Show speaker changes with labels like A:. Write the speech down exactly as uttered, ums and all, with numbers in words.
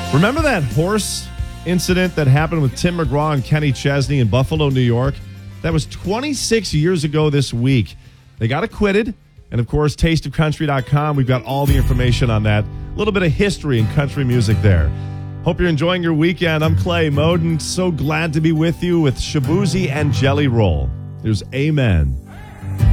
A: Remember that horse incident that happened with Tim McGraw and Kenny Chesney in Buffalo, New York? That was twenty-six years ago this week. They got acquitted. And, of course, taste of country dot com. We've got all the information on that. A little bit of history in country music there. Hope you're enjoying your weekend. I'm Clay Moden. So glad to be with you with Shabuzi and Jelly Roll. There's Amen.